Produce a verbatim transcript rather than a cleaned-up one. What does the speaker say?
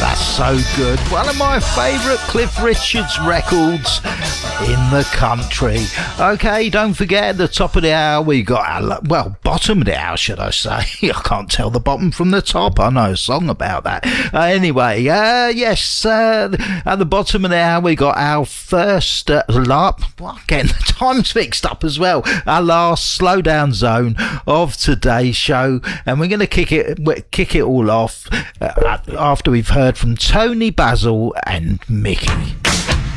That's so good. One of my favourite Cliff Richards records in the country. Okay, don't forget at the top of the hour we got our, well, bottom of the hour should I say. I can't tell the bottom from the top. I know a song about that. Uh, anyway, uh, yes, uh, at the bottom of the hour we got our first uh, lap. Well, getting the times mixed up as well. Our last slowdown zone of today's show, and we're going to kick it kick it all off uh, after we've heard from Tony Basil and Mickey.